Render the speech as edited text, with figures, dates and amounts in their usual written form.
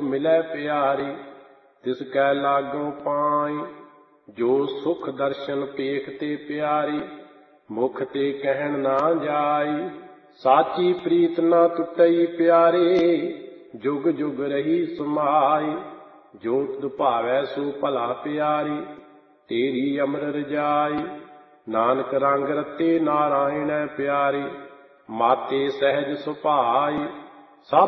मिलै प्यारी। तिस कै लागों पाई जो सुख दर्शन पेख ते प्यारी। मुख ते कहन ना जाई साची प्रीत ना टुटई प्यारे। जुग जुग रही समाई जो तुध भावै सो भला प्यारी। तेरी अमर रजाई नानक रंग रते नारायण प्यारी। माते सहज सुभाई